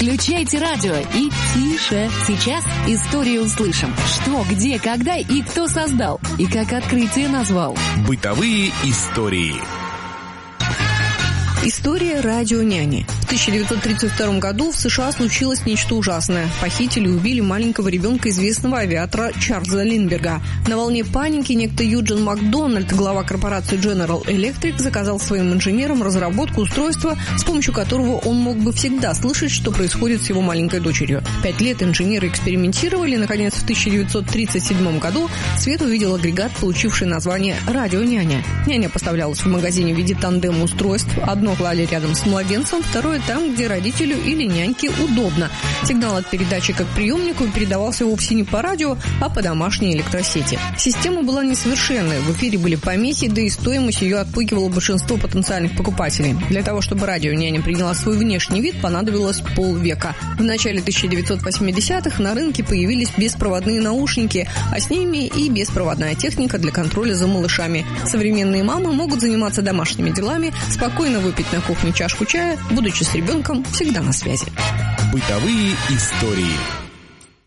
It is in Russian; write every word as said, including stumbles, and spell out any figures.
Включайте радио и тише. Сейчас историю услышим. Что, где, когда и кто создал. И как открытие назвал. Бытовые истории. История радионяни. В тысяча девятьсот тридцать втором году в США случилось нечто ужасное. Похитили и убили маленького ребенка известного авиатора Чарльза Линдберга. На волне паники некто Юджин Макдональд, глава корпорации General Electric, заказал своим инженерам разработку устройства, с помощью которого он мог бы всегда слышать, что происходит с его маленькой дочерью. Пять лет инженеры экспериментировали, и, наконец, в тысяча девятьсот тридцать седьмом году свет увидел агрегат, получивший название «Радионяня». Няня поставлялась в магазине в виде тандема устройств. Одно клали рядом с младенцем, второе там, где родителю или няньке удобно. Сигнал от передатчика к приемнику передавался вовсе не по радио, а по домашней электросети. Система была несовершенной, в эфире были помехи, да и стоимость ее отпугивала большинство потенциальных покупателей. Для того, чтобы радионяня приняла свой внешний вид, понадобилось полвека. В начале тысяча девятьсот восьмидесятых на рынке появились беспроводные наушники, а с ними и беспроводная техника для контроля за малышами. Современные мамы могут заниматься домашними делами, спокойно выпить на кухне чашку чая, будучи с ребенком всегда на связи. Бытовые истории.